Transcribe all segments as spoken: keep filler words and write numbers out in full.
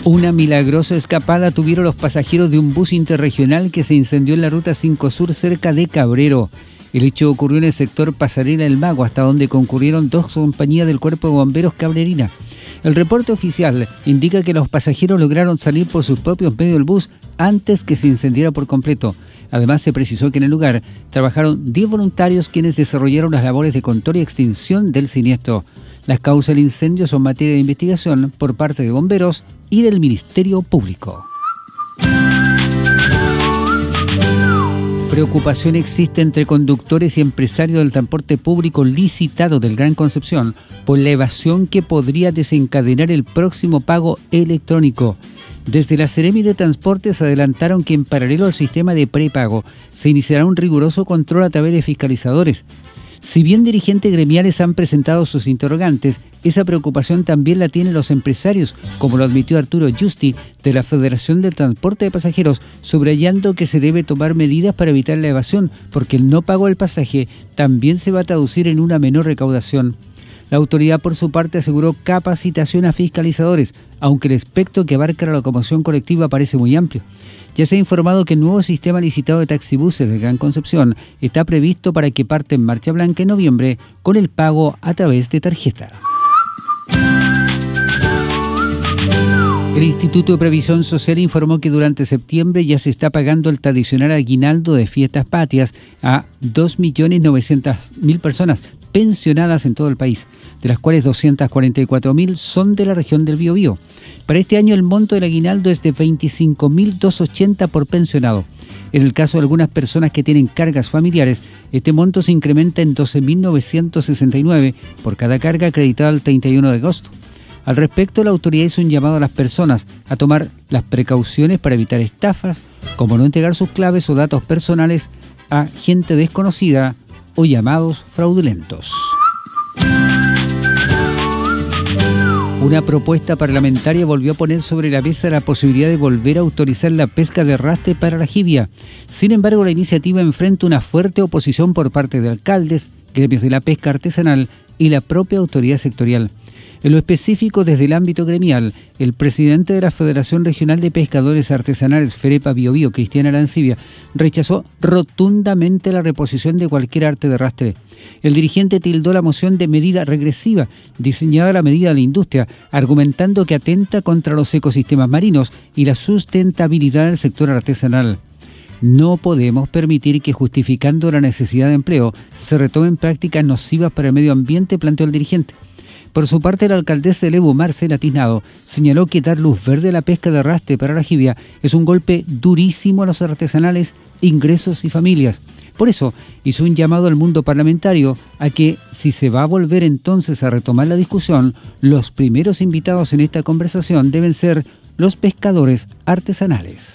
Una milagrosa escapada tuvieron los pasajeros de un bus interregional que se incendió en la ruta cinco Sur cerca de Cabrero. El hecho ocurrió en el sector Pasarela El Mago, hasta donde concurrieron dos compañías del Cuerpo de Bomberos Cabrerina. El reporte oficial indica que los pasajeros lograron salir por sus propios medios del bus antes que se incendiara por completo. Además, se precisó que en el lugar trabajaron diez voluntarios quienes desarrollaron las labores de control y extinción del siniestro. Las causas del incendio son materia de investigación por parte de bomberos y del Ministerio Público. Preocupación existe entre conductores y empresarios del transporte público licitado del Gran Concepción por la evasión que podría desencadenar el próximo pago electrónico. Desde la Seremi de Transportes adelantaron que en paralelo al sistema de prepago se iniciará un riguroso control a través de fiscalizadores. Si bien dirigentes gremiales han presentado sus interrogantes, esa preocupación también la tienen los empresarios, como lo admitió Arturo Justi de la Federación del Transporte de Pasajeros, subrayando que se debe tomar medidas para evitar la evasión, porque el no pago del pasaje también se va a traducir en una menor recaudación. La autoridad, por su parte, aseguró capacitación a fiscalizadores, aunque el espectro que abarca la locomoción colectiva parece muy amplio. Ya se ha informado que el nuevo sistema licitado de taxibuses de Gran Concepción está previsto para que parte en marcha blanca en noviembre con el pago a través de tarjeta. El Instituto de Previsión Social informó que durante septiembre ya se está pagando el tradicional aguinaldo de fiestas patrias a dos millones novecientas mil personas pensionadas en todo el país, de las cuales doscientas cuarenta y cuatro mil son de la región del Biobío. Para este año el monto del aguinaldo es de veinticinco mil doscientos ochenta por pensionado. En el caso de algunas personas que tienen cargas familiares, este monto se incrementa en doce mil novecientos sesenta y nueve por cada carga acreditada al treinta y uno de agosto. Al respecto, la autoridad hizo un llamado a las personas a tomar las precauciones para evitar estafas, como no entregar sus claves o datos personales a gente desconocida o llamados fraudulentos. Una propuesta parlamentaria volvió a poner sobre la mesa la posibilidad de volver a autorizar la pesca de arrastre para la jibia. Sin embargo, la iniciativa enfrenta una fuerte oposición por parte de alcaldes, gremios de la pesca artesanal y la propia autoridad sectorial. En lo específico, desde el ámbito gremial, el presidente de la Federación Regional de Pescadores Artesanales, FEREPA Biobío, Cristian Arancibia, rechazó rotundamente la reposición de cualquier arte de arrastre. El dirigente tildó la moción de medida regresiva, diseñada a la medida de la industria, argumentando que atenta contra los ecosistemas marinos y la sustentabilidad del sector artesanal. No podemos permitir que, justificando la necesidad de empleo, se retomen prácticas nocivas para el medio ambiente, planteó el dirigente. Por su parte, la alcaldesa de Lebu, Marcela Tiznado, señaló que dar luz verde a la pesca de arrastre para la jibia es un golpe durísimo a los artesanales, ingresos y familias. Por eso, hizo un llamado al mundo parlamentario a que, si se va a volver entonces a retomar la discusión, los primeros invitados en esta conversación deben ser los pescadores artesanales.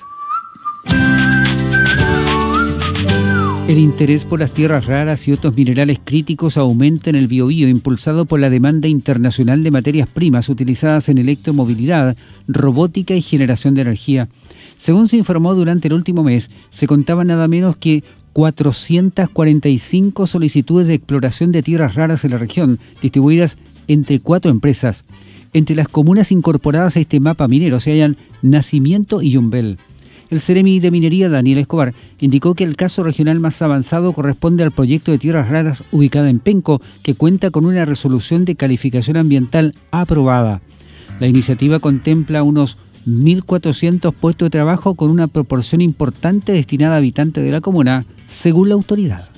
El interés por las tierras raras y otros minerales críticos aumenta en el Biobío, impulsado por la demanda internacional de materias primas utilizadas en electromovilidad, robótica y generación de energía. Según se informó durante el último mes, se contaban nada menos que cuatrocientas cuarenta y cinco solicitudes de exploración de tierras raras en la región, distribuidas entre cuatro empresas. Entre las comunas incorporadas a este mapa minero se hallan Nacimiento y Yumbel. El Seremi de Minería, Daniel Escobar, indicó que el caso regional más avanzado corresponde al proyecto de tierras raras ubicada en Penco, que cuenta con una resolución de calificación ambiental aprobada. La iniciativa contempla unos mil cuatrocientos puestos de trabajo con una proporción importante destinada a habitantes de la comuna, según la autoridad.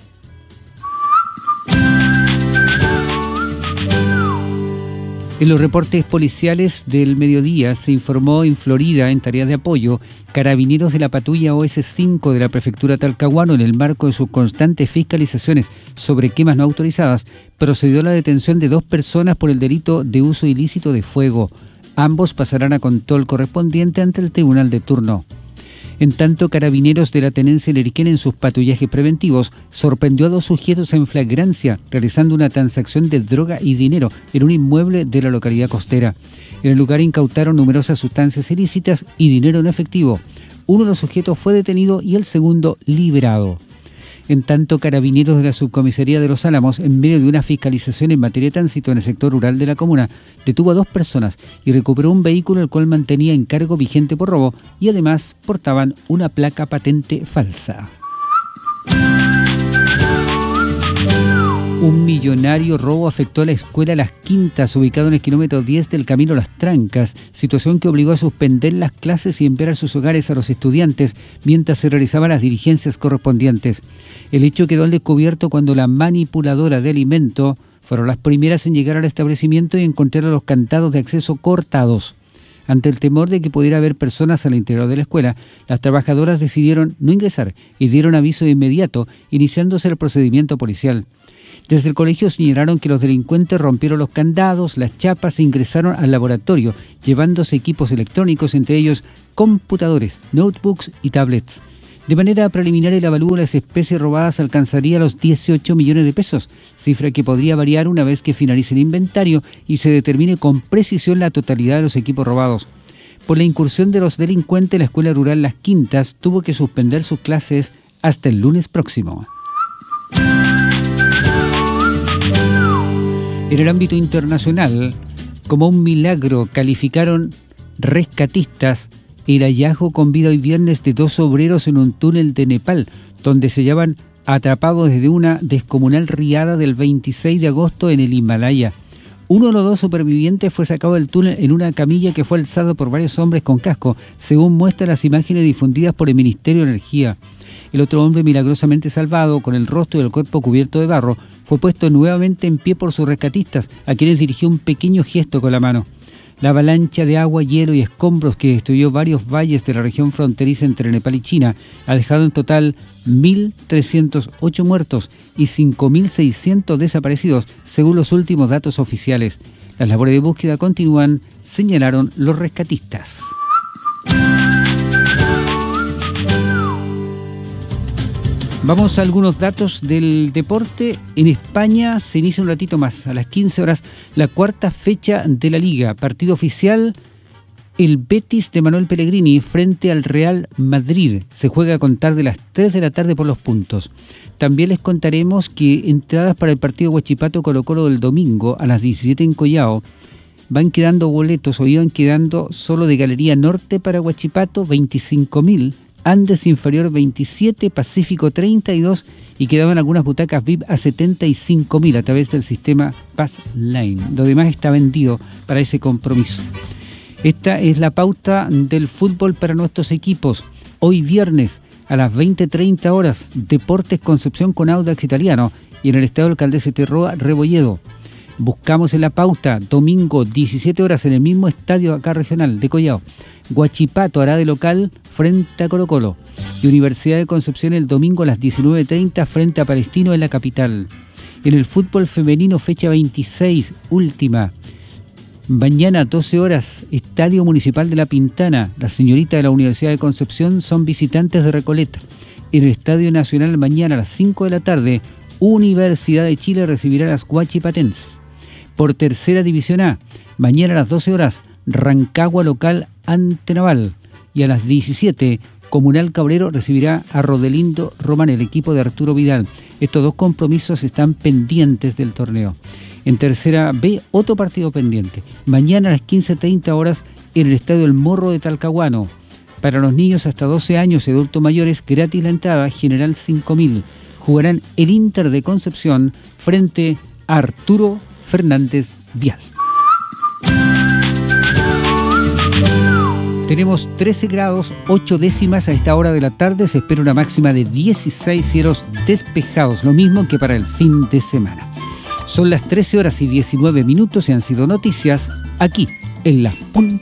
En los reportes policiales del mediodía se informó en Florida, en tareas de apoyo, carabineros de la patrulla O S cinco de la prefectura Talcahuano, en el marco de sus constantes fiscalizaciones sobre quemas no autorizadas, procedió a la detención de dos personas por el delito de uso ilícito de fuego. Ambos pasarán a control correspondiente ante el tribunal de turno. En tanto, carabineros de la tenencia Leriquén, en sus patrullajes preventivos, sorprendió a dos sujetos en flagrancia realizando una transacción de droga y dinero en un inmueble de la localidad costera. En el lugar incautaron numerosas sustancias ilícitas y dinero en efectivo. Uno de los sujetos fue detenido y el segundo liberado. En tanto, Carabineros de la Subcomisaría de Los Álamos, en medio de una fiscalización en materia de tránsito en el sector rural de la comuna, detuvo a dos personas y recuperó un vehículo el cual mantenía en cargo vigente por robo y además portaban una placa patente falsa. Un millonario robo afectó a la escuela Las Quintas, ubicado en el kilómetro diez del camino Las Trancas, situación que obligó a suspender las clases y enviar a sus hogares a los estudiantes mientras se realizaban las diligencias correspondientes. El hecho quedó al descubierto cuando la manipuladora de alimento fueron las primeras en llegar al establecimiento y encontrar los candados de acceso cortados. Ante el temor de que pudiera haber personas al interior de la escuela, las trabajadoras decidieron no ingresar y dieron aviso de inmediato, iniciándose el procedimiento policial. Desde el colegio señalaron que los delincuentes rompieron los candados, las chapas e ingresaron al laboratorio, llevándose equipos electrónicos, entre ellos computadores, notebooks y tablets. De manera preliminar, el avalúo de las especies robadas alcanzaría los dieciocho millones de pesos, cifra que podría variar una vez que finalice el inventario y se determine con precisión la totalidad de los equipos robados. Por la incursión de los delincuentes, la Escuela Rural Las Quintas tuvo que suspender sus clases hasta el lunes próximo. En el ámbito internacional, como un milagro, calificaron rescatistas el hallazgo con vida hoy viernes de dos obreros en un túnel de Nepal, donde se hallaban atrapados desde una descomunal riada del veintiséis de agosto en el Himalaya. Uno de los dos supervivientes fue sacado del túnel en una camilla que fue alzada por varios hombres con casco, según muestran las imágenes difundidas por el Ministerio de Energía. El otro hombre, milagrosamente salvado, con el rostro y el cuerpo cubierto de barro, fue puesto nuevamente en pie por sus rescatistas, a quienes dirigió un pequeño gesto con la mano. La avalancha de agua, hielo y escombros que destruyó varios valles de la región fronteriza entre Nepal y China ha dejado en total mil trescientos ocho muertos y cinco mil seiscientos desaparecidos, según los últimos datos oficiales. Las labores de búsqueda continúan, señalaron los rescatistas. Vamos a algunos datos del deporte. En España se inicia un ratito más, a las quince horas, la cuarta fecha de la Liga. Partido oficial, el Betis de Manuel Pellegrini frente al Real Madrid. Se juega a contar de las tres de la tarde por los puntos. También les contaremos que entradas para el partido Huachipato Colo-Colo del domingo a las diecisiete en Collao. Van quedando boletos o iban quedando solo de Galería Norte para Huachipato, veinticinco mil. Andes Inferior veintisiete, Pacífico treinta y dos y quedaban algunas butacas V I P a setenta y cinco mil a través del sistema Pass Line. Lo demás está vendido para ese compromiso. Esta es la pauta del fútbol para nuestros equipos. Hoy viernes a las veinte treinta horas, Deportes Concepción con Audax Italiano y en el Estadio Alcalde Terroa Rebolledo. Buscamos en la pauta, domingo diecisiete horas en el mismo estadio acá regional de Collao. Huachipato hará de local frente a Colo-Colo. Y Universidad de Concepción el domingo a las diecinueve treinta frente a Palestino en la capital. En el fútbol femenino, fecha veintiséis, última. Mañana doce horas, Estadio Municipal de La Pintana. Las señoritas de la Universidad de Concepción son visitantes de Recoleta. En el Estadio Nacional mañana a las cinco de la tarde, Universidad de Chile recibirá a las huachipatenses. Por tercera división A, mañana a las doce horas, Rancagua local ante Naval. Y a las diecisiete, Comunal Cabrero recibirá a Rodelindo Román, el equipo de Arturo Vidal. Estos dos compromisos están pendientes del torneo. En tercera B, otro partido pendiente. Mañana a las quince treinta horas en el Estadio El Morro de Talcahuano. Para los niños hasta doce años y adultos mayores, gratis la entrada, general cinco mil. Jugarán el Inter de Concepción frente a Arturo Fernández Vial. Tenemos trece grados, ocho décimas a esta hora de la tarde. Se espera una máxima de dieciséis, cielos despejados, lo mismo que para el fin de semana. Son las trece horas y diecinueve minutos y han sido noticias aquí en La Punta.